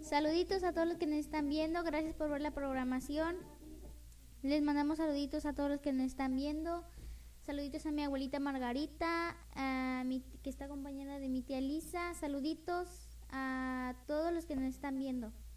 Saluditos a todos los que nos están viendo. Gracias por ver la programación. Les mandamos saluditos a todos los que nos están viendo. Saluditos a mi abuelita Margarita, que está acompañada de mi tía Lisa. Saluditos a todos los que nos están viendo.